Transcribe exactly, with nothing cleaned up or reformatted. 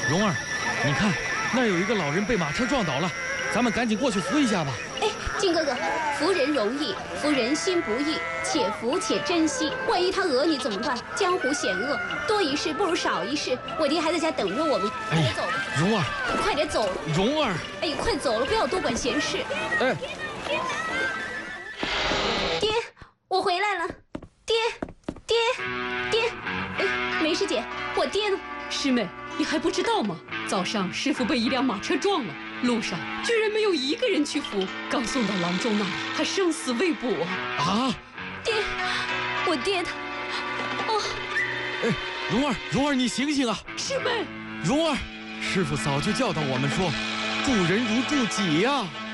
蓉儿，你看，那儿有一个老人被马车撞倒了，咱们赶紧过去扶一下吧。 哎，金哥哥，扶人容易，扶人心不易，且扶且珍惜。万一他讹你怎么办？江湖险恶，多一事不如少一事。我爹还在家等着我们，快点走吧。 蓉儿， 快点走。 蓉儿， 哎，快走了，不要多管闲事。 哎， 爹，我回来了。爹，爹，爹，哎，梅师姐，我爹呢？ 师妹，你还不知道吗？早上师傅被一辆马车撞了，路上居然没有一个人去扶，刚送到郎中那里，还生死未卜啊！ 啊！ 爹，我爹他……哦， 哎，蓉儿，蓉儿，你醒醒啊！ 师妹， 蓉儿，师傅早就教导我们说，助人如助己呀。